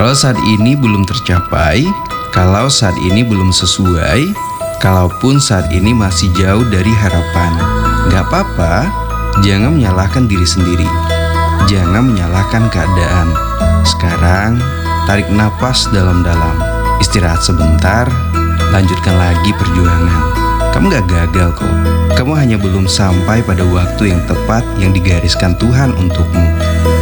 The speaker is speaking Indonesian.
Kalau saat ini belum tercapai, kalau saat ini belum sesuai, kalaupun saat ini masih jauh dari harapan, gak apa-apa, jangan menyalahkan diri sendiri. Jangan menyalahkan keadaan. Sekarang, tarik napas dalam-dalam, istirahat sebentar, lanjutkan lagi perjuangan. Kamu gak gagal kok. Kamu hanya belum sampai pada waktu yang tepat yang digariskan Tuhan untukmu.